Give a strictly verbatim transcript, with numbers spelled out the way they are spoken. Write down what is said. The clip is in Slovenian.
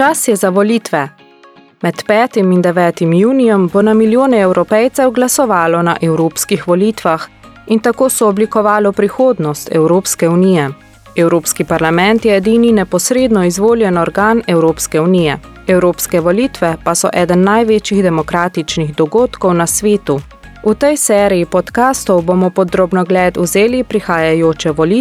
Čas je za volitve. Med petim in devetim junijem bo na milijone Evropejcev glasovalo na evropskih volitvah in tako so oblikovalo prihodnost Evropske unije. Evropski parlament je edini neposredno izvoljen organ Evropske unije. Evropske volitve pa so eden največjih demokratičnih dogodkov na svetu. V tej seriji podkastov bomo pod drobnogled vzeli prihajajoče volitve